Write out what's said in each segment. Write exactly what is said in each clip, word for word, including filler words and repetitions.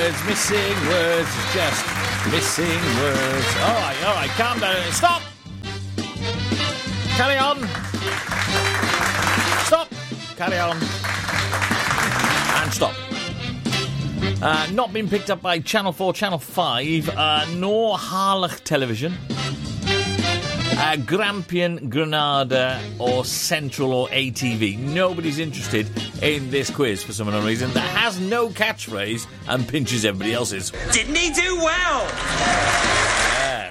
words, missing words, just missing words. All right, all right, calm down. Stop! Carry on. Stop. Carry on. And stop. Uh, not been picked up by Channel four, Channel five, uh, nor Harlech Television, uh, Grampian, Granada, or Central or A T V. Nobody's interested in this quiz for some unknown reason that has no catchphrase and pinches everybody else's. Didn't he do well? Yeah.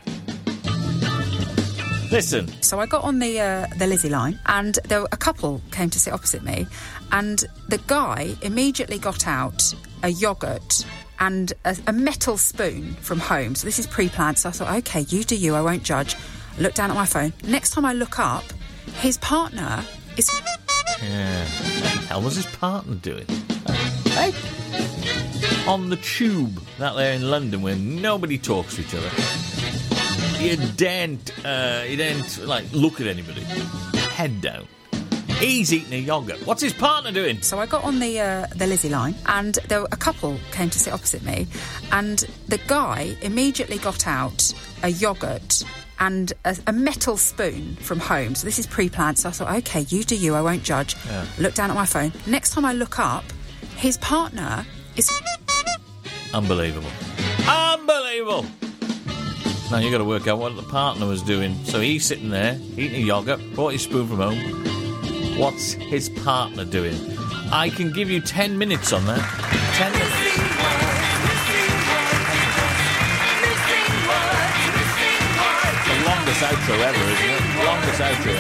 Listen. So I got on the uh, the Lizzie line, and there were a couple came to sit opposite me, and the guy immediately got out a yoghurt and a, a metal spoon from home. So this is pre-planned. So I thought, OK, you do you, I won't judge. I looked down at my phone. Next time I look up, his partner is... Yeah. What the hell was his partner doing? Hey? On the tube, that there in London, where nobody talks to each other. You daren't, uh, you daren't, like, look at anybody. Head down. He's eating a yoghurt. What's his partner doing? So I got on the uh, the Lizzie line, and there were a couple came to sit opposite me, and the guy immediately got out a yoghurt and a, a metal spoon from home. So this is pre-planned. So I thought, OK, you do you, I won't judge. Yeah. Look down at my phone. Next time I look up, his partner is... Unbelievable. Unbelievable! Now you've got to work out what the partner was doing. So he's sitting there, eating a yoghurt, brought his spoon from home. What's his partner doing? I can give you ten minutes on that. Ten minutes. The longest outro ever, isn't it? The longest outro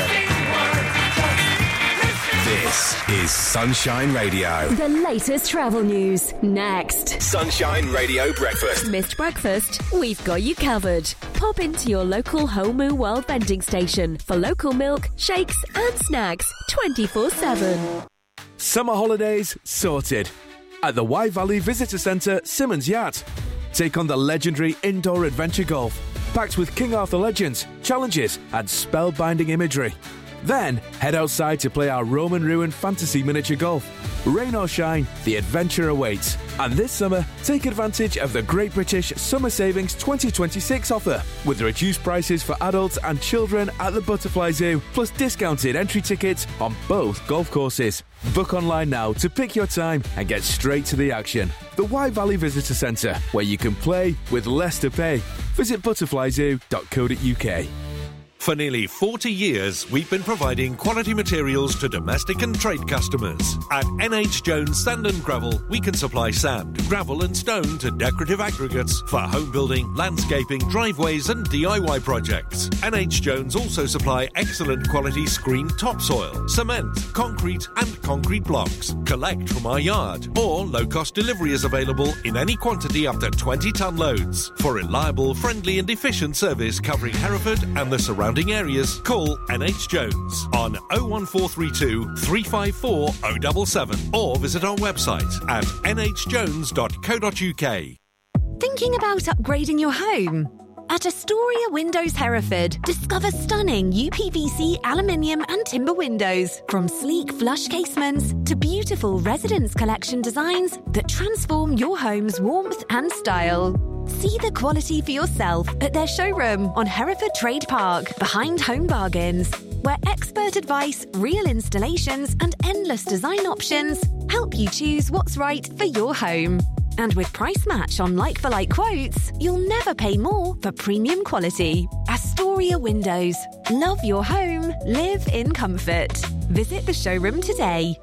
ever. This is Sunshine Radio. The latest travel news. Next. Sunshine Radio Breakfast. Missed breakfast? We've got you covered. Pop into your local Homu World vending station for local milk, shakes and snacks twenty-four seven. Summer holidays sorted. At the Y Valley Visitor Centre, Simmons Yacht. Take on the legendary indoor adventure golf, packed with King Arthur legends, challenges and spellbinding imagery. Then, head outside to play our Roman Ruin fantasy miniature golf. Rain or shine, the adventure awaits. And this summer, take advantage of the Great British Summer Savings twenty twenty-six offer, with reduced prices for adults and children at the Butterfly Zoo, plus discounted entry tickets on both golf courses. Book online now to pick your time and get straight to the action. The Y Valley Visitor Centre, where you can play with less to pay. Visit butterfly zoo dot co dot uk. For nearly forty years, we've been providing quality materials to domestic and trade customers. At N H Jones Sand and Gravel, we can supply sand, gravel and stone to decorative aggregates for home building, landscaping, driveways and D I Y projects. N H Jones also supply excellent quality screened topsoil, cement, concrete and concrete blocks. Collect from our yard, or low-cost delivery is available in any quantity up to twenty tonne loads. For reliable, friendly and efficient service covering Hereford and the surrounding areas, call N H Jones on oh one four three two, three five four, oh seven seven or visit our website at n h jones dot co dot uk. Thinking about upgrading your home? At Astoria Windows Hereford, discover stunning U P V C, aluminium and timber windows. From sleek flush casements to beautiful residence collection designs that transform your home's warmth and style. See the quality for yourself at their showroom on Hereford Trade Park, behind Home Bargains, where expert advice, real installations and endless design options help you choose what's right for your home. And with price match on like-for-like quotes, you'll never pay more for premium quality. Astoria Windows. Love your home. Live in comfort. Visit the showroom today.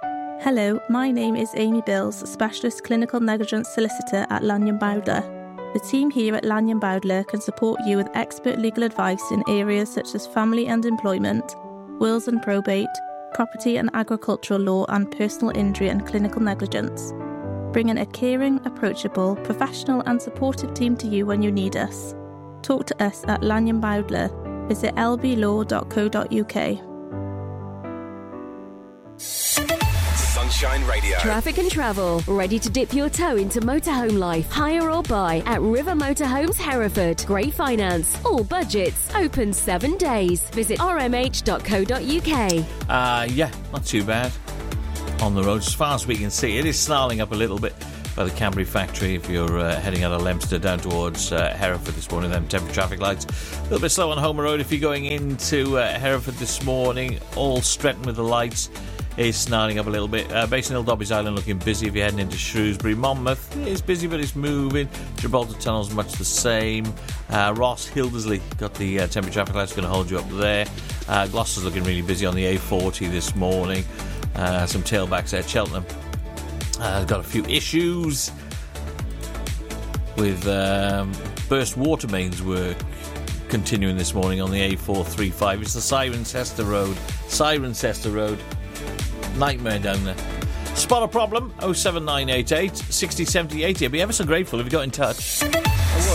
Hello, my name is Amy Bills, Specialist Clinical Negligence Solicitor at Lanyon Bowdler. The team here at Lanyon Bowdler can support you with expert legal advice in areas such as family and employment, wills and probate, property and agricultural law and personal injury and clinical negligence. Bringing a caring, approachable, professional and supportive team to you when you need us. Talk to us at Lanyon Bowdler. Visit l b law dot co dot uk. Sunshine Radio. Traffic and travel. Ready to dip your toe into motorhome life? Hire or buy at River Motorhomes Hereford. Great finance. All budgets. Open seven days. Visit r m h dot co dot uk. Uh, yeah, not too bad. On the road, as far as we can see. It is snarling up a little bit. by the Cadbury factory if you're uh, heading out of Leominster down towards uh, Hereford this morning. Them temporary traffic lights. A little bit slow on Homer Road if you're going into uh, Hereford this morning. All Stretton with the lights is snarling up a little bit. Uh, Basin Hill, Dobbys Island looking busy if you're heading into Shrewsbury. Monmouth is busy but it's moving. Gibraltar Tunnel's much the same. Uh, Ross, Hildersley got the uh, temporary traffic lights, going to hold you up there. Uh, Gloucester's looking really busy on the A forty this morning. Uh, some tailbacks there. Cheltenham uh, got a few issues with um, burst water mains work continuing this morning on the A four thirty-five. It's the Cirencester Road. Cirencester Road. Nightmare down there. Spot a problem. oh seven nine eight eight, six oh seven oh eight. I'd be ever so grateful if you got in touch.